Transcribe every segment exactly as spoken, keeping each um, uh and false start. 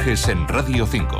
Viajes en Radio cinco.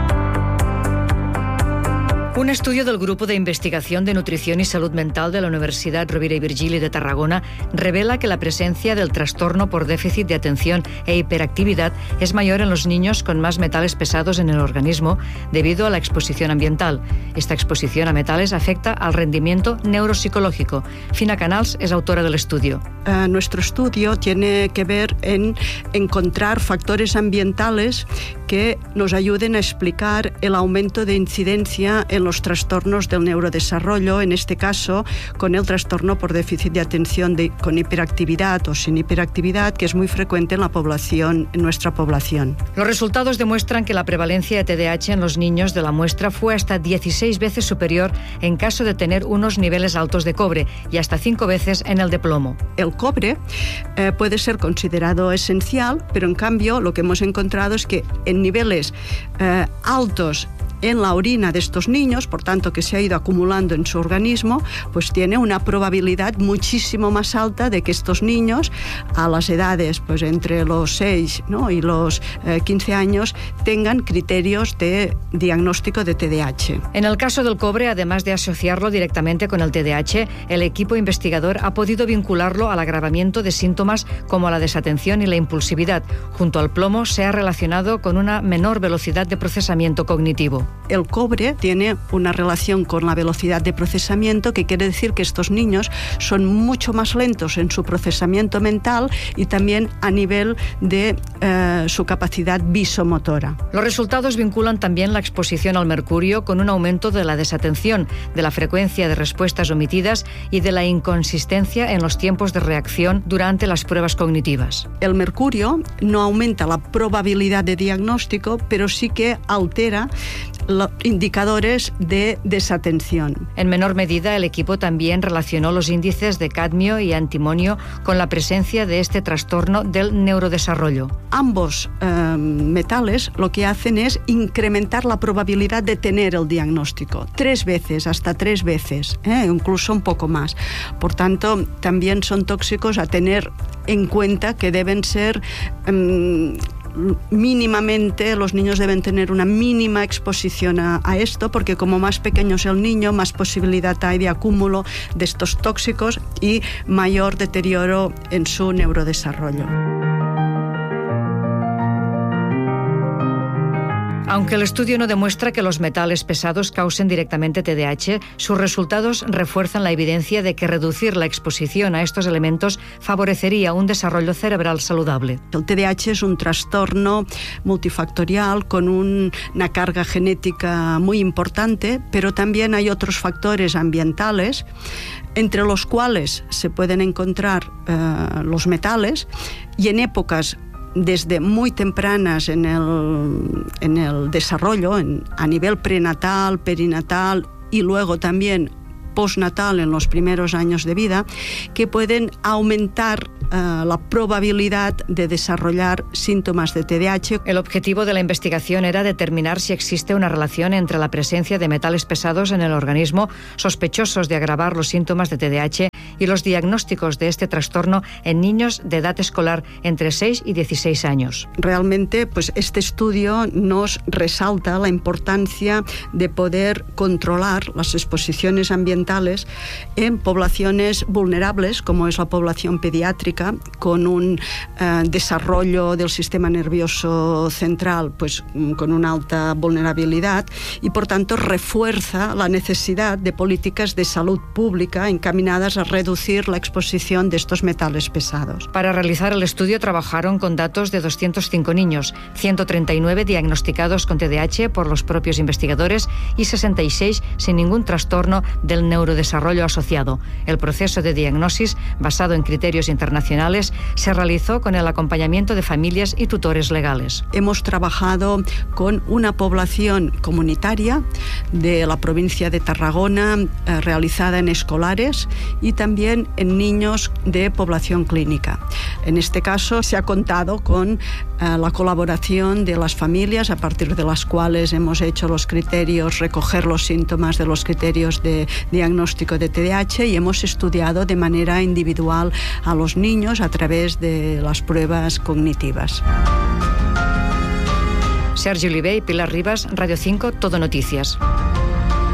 Un estudio del Grupo de Investigación de Nutrición y Salud Mental de la Universidad Rovira i Virgili de Tarragona revela que la presencia del trastorno por déficit de atención e hiperactividad es mayor en los niños con más metales pesados en el organismo debido a la exposición ambiental. Esta exposición a metales afecta al rendimiento neuropsicológico. Fina Canals es autora del estudio. Uh, nuestro estudio tiene que ver en encontrar factores ambientales que nos ayuden a explicar el aumento de incidencia en los trastornos del neurodesarrollo, en este caso con el trastorno por déficit de atención de, con hiperactividad o sin hiperactividad, que es muy frecuente en la población, en nuestra población. Los resultados demuestran que la prevalencia de T D A H en los niños de la muestra fue hasta dieciséis veces superior en caso de tener unos niveles altos de cobre y hasta cinco veces en el de plomo. El cobre eh, puede ser considerado esencial, pero en cambio lo que hemos encontrado es que en niveles eh, altos en la orina de estos niños, por tanto que se ha ido acumulando en su organismo, pues tiene una probabilidad muchísimo más alta de que estos niños a las edades pues entre los seis, ¿no? y los eh, quince años tengan criterios de diagnóstico de T D A H. En el caso del cobre, además de asociarlo directamente con el T D A H, el equipo investigador ha podido vincularlo al agravamiento de síntomas como la desatención y la impulsividad. Junto al plomo se ha relacionado con una menor velocidad de procesamiento cognitivo. El cobre tiene una relación con la velocidad de procesamiento, que quiere decir que estos niños son mucho más lentos en su procesamiento mental y también a nivel de eh, su capacidad visomotora. Los resultados vinculan también la exposición al mercurio con un aumento de la desatención, de la frecuencia de respuestas omitidas y de la inconsistencia en los tiempos de reacción durante las pruebas cognitivas. El mercurio no aumenta la probabilidad de diagnóstico, pero sí que altera los indicadores de desatención. En menor medida, el equipo también relacionó los índices de cadmio y antimonio con la presencia de este trastorno del neurodesarrollo. Ambos eh, metales lo que hacen es incrementar la probabilidad de tener el diagnóstico. Tres veces, hasta tres veces, eh, incluso un poco más. Por tanto, también son tóxicos a tener en cuenta, que deben ser eh, mínimamente, los niños deben tener una mínima exposición a, a esto, porque como más pequeño es el niño, más posibilidad hay de acúmulo de estos tóxicos y mayor deterioro en su neurodesarrollo. Aunque el estudio no demuestra que los metales pesados causen directamente T D A H, sus resultados refuerzan la evidencia de que reducir la exposición a estos elementos favorecería un desarrollo cerebral saludable. El T D A H es un trastorno multifactorial con un, una carga genética muy importante, pero también hay otros factores ambientales, entre los cuales se pueden encontrar eh, los metales, y en épocas desde muy tempranas en el, en el desarrollo, en, a nivel prenatal, perinatal y luego también postnatal en los primeros años de vida, que pueden aumentar uh, la probabilidad de desarrollar síntomas de T D A H. El objetivo de la investigación era determinar si existe una relación entre la presencia de metales pesados en el organismo sospechosos de agravar los síntomas de T D A H y los diagnósticos de este trastorno en niños de edad escolar entre seis y dieciséis años. Realmente, pues este estudio nos resalta la importancia de poder controlar las exposiciones ambientales en poblaciones vulnerables, como es la población pediátrica, con un eh, desarrollo del sistema nervioso central pues con una alta vulnerabilidad, y por tanto refuerza la necesidad de políticas de salud pública encaminadas a reducir la exposición de estos metales pesados. Para realizar el estudio trabajaron con datos de doscientos cinco niños, ciento treinta y nueve diagnosticados con T D A H por los propios investigadores y sesenta y seis sin ningún trastorno del neurodesarrollo asociado. El proceso de diagnosis, basado en criterios internacionales, se realizó con el acompañamiento de familias y tutores legales. Hemos trabajado con una población comunitaria de la provincia de Tarragona, eh, realizada en escolares y también en niños de población clínica. En este caso se ha contado con eh, la colaboración de las familias, a partir de las cuales hemos hecho los criterios, recoger los síntomas de los criterios de diagnóstico de T D A H, y hemos estudiado de manera individual a los niños a través de las pruebas cognitivas. Sergi Oliver y Pilar Rivas, Radio cinco, Todo Noticias.